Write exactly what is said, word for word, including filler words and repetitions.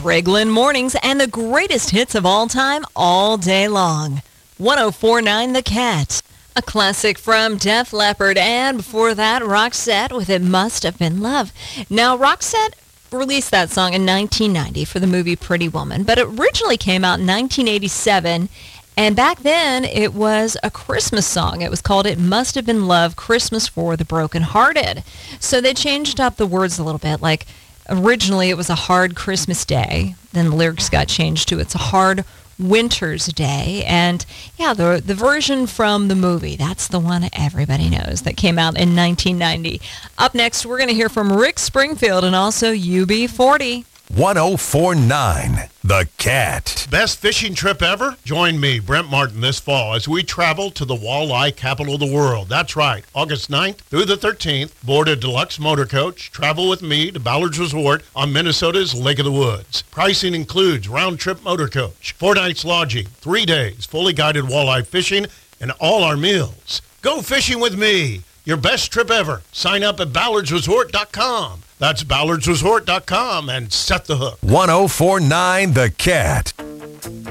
Greg Lynn Mornings and the greatest hits of all time all day long. one oh four point nine The Cat. A classic from Def Leppard, and before that, Roxette with It Must Have Been Love. Now, Roxette released that song in nineteen ninety for the movie Pretty Woman, but it originally came out in nineteen eighty-seven, and back then it was a Christmas song. It was called It Must Have Been Love, Christmas for the Brokenhearted. So they changed up the words a little bit, like originally it was a hard Christmas day, then the lyrics got changed to It's a Hard Winter's Day, and yeah, the the version from the movie, that's the one everybody knows, that came out in nineteen ninety. Up next, we're going to hear from Rick Springfield and also U B forty. one oh four point nine The Cat. Best fishing trip ever? Join me, Brent Martin, this fall as we travel to the walleye capital of the world. That's right, August ninth through the thirteenth. Board a deluxe motor coach. Travel with me to Ballard's Resort on Minnesota's Lake of the Woods. Pricing includes round-trip motor coach, four nights lodging, three days, fully guided walleye fishing, and all our meals. Go fishing with me. Your best trip ever. Sign up at ballards resort dot com. That's ballards resort dot com and set the hook. one oh four point nine The Cat.